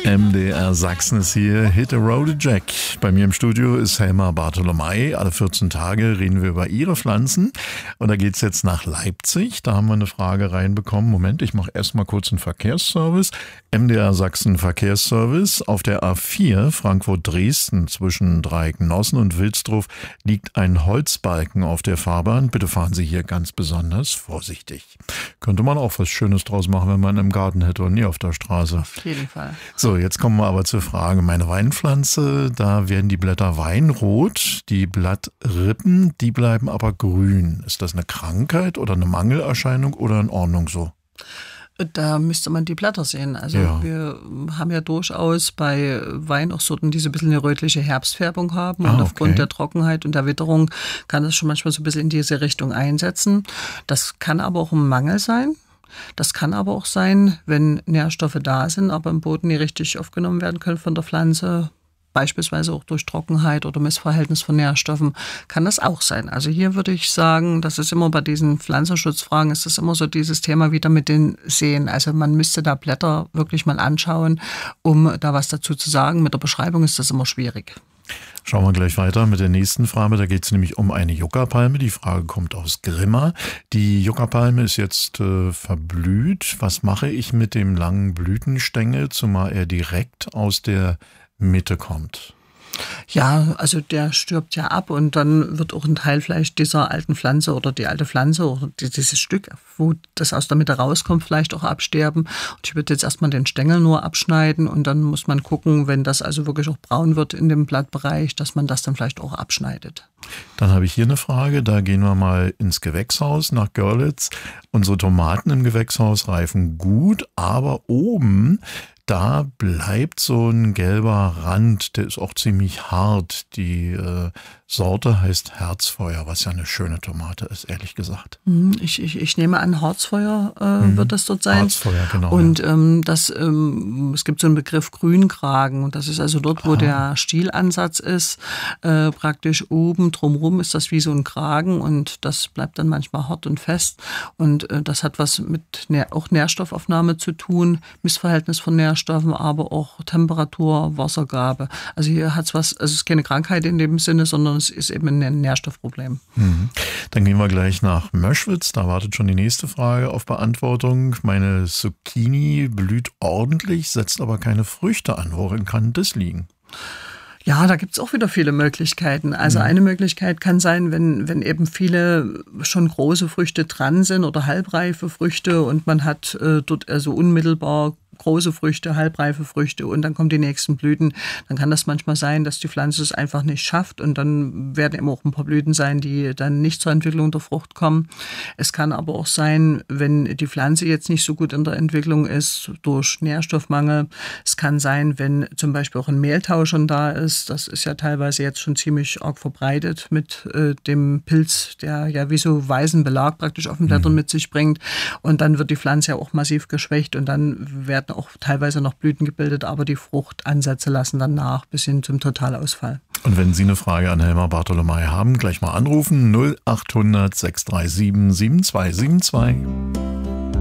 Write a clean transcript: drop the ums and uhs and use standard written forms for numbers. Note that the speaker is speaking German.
MDR Sachsen ist hier, Hit a Road Jack. Bei mir im Studio ist Helma Bartolomei. Alle 14 Tage reden wir über ihre Pflanzen. Und da geht's jetzt nach Leipzig. Da haben wir eine Frage reinbekommen. Moment, ich mache erstmal kurz einen Verkehrsservice. MDR Sachsen Verkehrsservice. Auf der A4 Frankfurt-Dresden zwischen Dreiecknossen und Wilsdruf liegt ein Holzbalken auf der Fahrbahn. Bitte fahren Sie hier ganz besonders vorsichtig. Könnte man auch was Schönes draus machen, wenn man im Garten hätte und nie auf der Straße. Auf jeden Fall. So, jetzt kommen wir aber zur Frage. Meine Weinpflanze, da werden die Blätter weinrot, die Blattrippen, die bleiben aber grün. Ist das eine Krankheit oder eine Mangelerscheinung oder in Ordnung so? Da müsste man die Blätter sehen. Also wir haben ja durchaus bei Wein auch Sorten, die so ein bisschen eine rötliche Herbstfärbung haben. Und aufgrund der Trockenheit und der Witterung kann das schon manchmal so ein bisschen in diese Richtung einsetzen. Das kann aber auch ein Mangel sein. Das kann aber auch sein, wenn Nährstoffe da sind, aber im Boden nicht richtig aufgenommen werden können von der Pflanze, beispielsweise auch durch Trockenheit oder Missverhältnis von Nährstoffen, kann das auch sein. Also hier würde ich sagen, das ist immer bei diesen Pflanzenschutzfragen, ist das immer so dieses Thema wieder mit den Seen. Also man müsste da Blätter wirklich mal anschauen, um da was dazu zu sagen. Mit der Beschreibung ist das immer schwierig. Schauen wir gleich weiter mit der nächsten Frage. Da geht es nämlich um eine Juckerpalme. Die Frage kommt aus Grimma. Die Juckerpalme ist jetzt verblüht. Was mache ich mit dem langen Blütenstängel, zumal er direkt aus der Mitte kommt? Ja, also der stirbt ja ab und dann wird auch ein Teil vielleicht dieser alten Pflanze oder die alte Pflanze oder dieses Stück, wo das aus der Mitte rauskommt, vielleicht auch absterben. Und ich würde jetzt erstmal den Stängel nur abschneiden und dann muss man gucken, wenn das also wirklich auch braun wird in dem Blattbereich, dass man das dann vielleicht auch abschneidet. Dann habe ich hier eine Frage, da gehen wir mal ins Gewächshaus nach Görlitz. Unsere Tomaten im Gewächshaus reifen gut, aber oben da bleibt so ein gelber Rand, der ist auch ziemlich hart. Die Sorte heißt Herzfeuer, was ja eine schöne Tomate ist, ehrlich gesagt. Ich nehme an, Harzfeuer wird das dort sein. Harzfeuer, genau. Und es gibt so einen Begriff Grünkragen. Und das ist also dort, wo der Stielansatz ist. Praktisch oben drumherum ist das wie so ein Kragen und das bleibt dann manchmal hart und fest. Und das hat was mit auch Nährstoffaufnahme zu tun, Missverhältnis von Nährstoffen, aber auch Temperatur, Wassergabe. Also hier hat es was, also es ist keine Krankheit in dem Sinne, sondern es ist eben ein Nährstoffproblem. Dann gehen wir gleich nach Möschwitz. Da wartet schon die nächste Frage auf Beantwortung. Meine Zucchini blüht ordentlich, setzt aber keine Früchte an. Worin kann das liegen? Ja, da gibt's auch wieder viele Möglichkeiten. Also eine Möglichkeit kann sein, wenn eben viele schon große Früchte dran sind oder halbreife Früchte und man hat dort also unmittelbar große Früchte, halbreife Früchte und dann kommen die nächsten Blüten, dann kann das manchmal sein, dass die Pflanze es einfach nicht schafft und dann werden eben auch ein paar Blüten sein, die dann nicht zur Entwicklung der Frucht kommen. Es kann aber auch sein, wenn die Pflanze jetzt nicht so gut in der Entwicklung ist, durch Nährstoffmangel. Es kann sein, wenn zum Beispiel auch ein Mehltau schon da ist. Das ist ja teilweise jetzt schon ziemlich arg verbreitet mit dem Pilz, der ja wie so weißen Belag praktisch auf den Blättern mit sich bringt. Und dann wird die Pflanze ja auch massiv geschwächt und dann werden auch teilweise noch Blüten gebildet, aber die Fruchtansätze lassen dann nach bis hin zum Totalausfall. Und wenn Sie eine Frage an Helma Bartolomei haben, gleich mal anrufen 0800 637 7272.